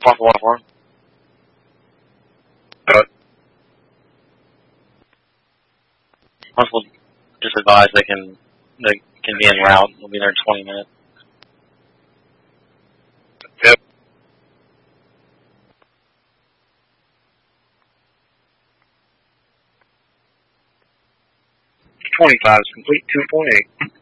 141. Good. We'll just advise they can be en route. We'll be there in 20 minutes. Yep. .25 is complete, 2.8.